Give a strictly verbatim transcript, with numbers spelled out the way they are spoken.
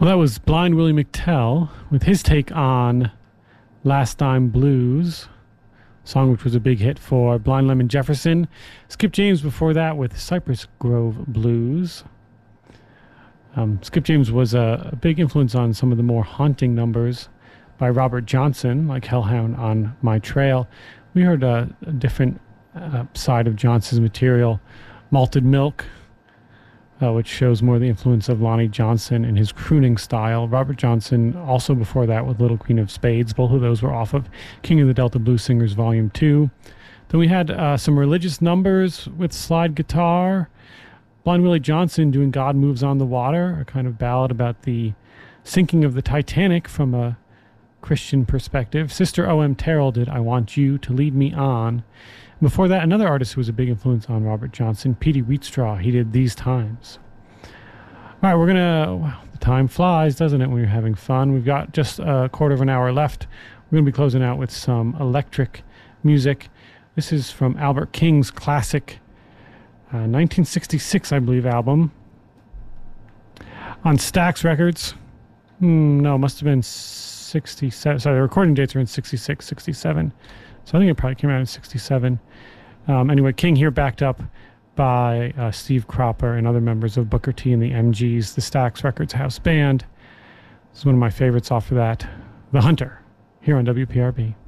Well, that was Blind Willie McTell with his take on Last Dime Blues, song which was a big hit for Blind Lemon Jefferson. Skip James before that with Cypress Grove Blues. Um, Skip James was a, a big influence on some of the more haunting numbers by Robert Johnson, like Hellhound on My Trail. We heard a, a different uh, side of Johnson's material, Malted Milk, uh, which shows more the influence of Lonnie Johnson and his crooning style. Robert Johnson, also before that with Little Queen of Spades. Both of those were off of King of the Delta Blues Singers Volume two. Then we had uh, some religious numbers with slide guitar. Blind Willie Johnson doing God Moves on the Water, a kind of ballad about the sinking of the Titanic from a Christian perspective. Sister O M. Terrell did I Want You to Lead Me On. Before that, another artist who was a big influence on Robert Johnson, Petey Wheatstraw. He did These Times. All right, we're going to... Wow, the time flies, doesn't it, when you're having fun? We've got just a quarter of an hour left. We're going to be closing out with some electric music. This is from Albert King's classic uh, nineteen sixty-six, I believe, album. On Stax Records. Hmm, no, must have been sixty-seven. Sorry, the recording dates are in sixty-six, sixty-seven. So I think it probably came out in sixty-seven. Um, anyway, King here backed up by uh, Steve Cropper and other members of Booker T and the M Gs, the Stax Records House Band. This is one of my favorites off of that. The Hunter, here on W P R B.